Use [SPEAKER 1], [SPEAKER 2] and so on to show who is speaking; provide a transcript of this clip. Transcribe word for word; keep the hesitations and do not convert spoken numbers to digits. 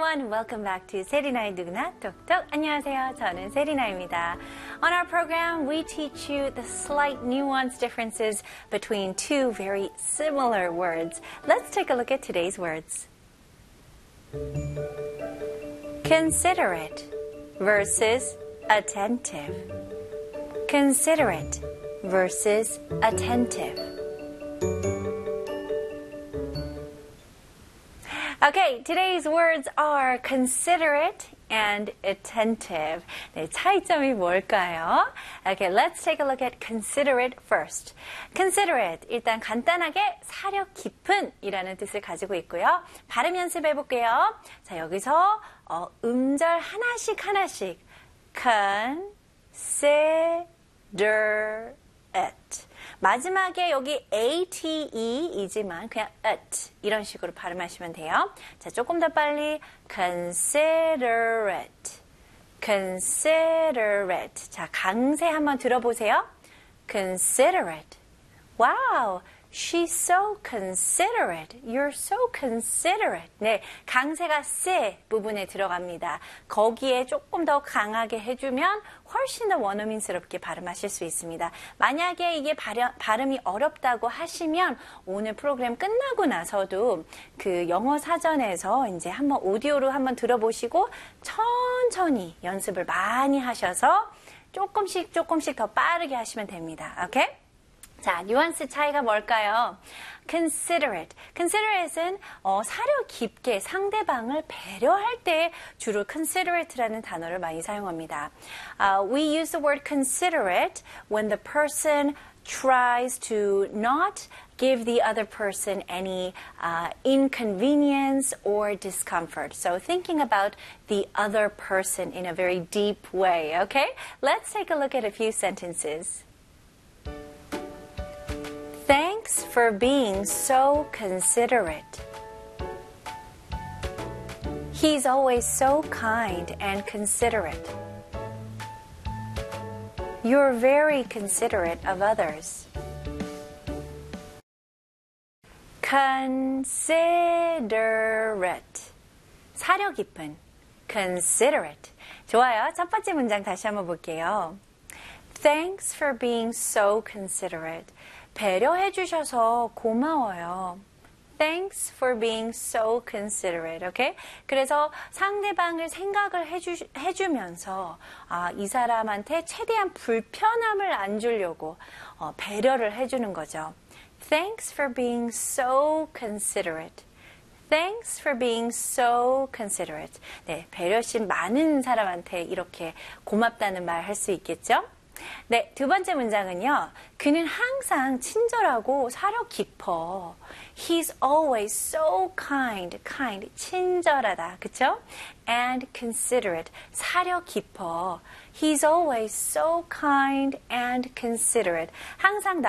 [SPEAKER 1] everyone. Welcome back to 세리나의 누구나 톡톡. 안녕하세요. 저는 세리나입니다. On our program, we teach you the slight nuance differences between two very similar words. Let's take a look at today's words. Considerate versus attentive. Considerate versus attentive. Okay, today's words are considerate and attentive. 네, 차이점이 뭘까요? Okay, let's take a look at considerate first. Considerate, 일단 간단하게 사려 깊은 이라는 뜻을 가지고 있고요. 발음 연습해 볼게요. 자, 여기서 어, 음절 하나씩 하나씩 considerate. 마지막에 여기 ate이지만 그냥 at 이런 식으로 발음하시면 돼요. 자, 조금 더 빨리 considerate, considerate. 자, 강세 한번 들어보세요. considerate. Wow, she's so considerate. You're so considerate. 네, 강세가 se 부분에 들어갑니다. 거기에 조금 더 강하게 해주면 훨씬 더 원어민스럽게 발음하실 수 있습니다. 만약에 이게 발음, 발음이 어렵다고 하시면 오늘 프로그램 끝나고 나서도 그 영어 사전에서 이제 한번 오디오로 한번 들어보시고 천천히 연습을 많이 하셔서 조금씩 조금씩 더 빠르게 하시면 됩니다. 오케이? 자, 뉘앙스 차이가 뭘까요? considerate. considerate은 어, 사려 깊게 상대방을 배려할 때 주로 considerate라는 단어를 많이 사용합니다. Uh, we use the word considerate when the person tries to not give the other person any uh, inconvenience or discomfort. So thinking about the other person in a very deep way, okay? Let's take a look at a few sentences. Thanks for being so considerate. He's always so kind and considerate. You're very considerate of others. Considerate. 사려 깊은. Considerate. 좋아요. 첫 번째 문장 다시 한번 볼게요. Thanks for being so considerate. 배려해 주셔서 고마워요. Thanks for being so considerate. Okay? 그래서 상대방을 생각을 해주, 해주면서 아, 이 사람한테 최대한 불편함을 안 주려고 어, 배려를 해주는 거죠. Thanks for being so considerate. Thanks for being so considerate. 네, 배려심 많은 사람한테 이렇게 고맙다는 말 할 수 있겠죠? 네, 두 번째 문장은요. 그는 항상 친절하고 사려 깊어. He's always so kind, kind, 친절하다. 그쵸? And considerate, 사려 깊어. He's always so kind and considerate. 항상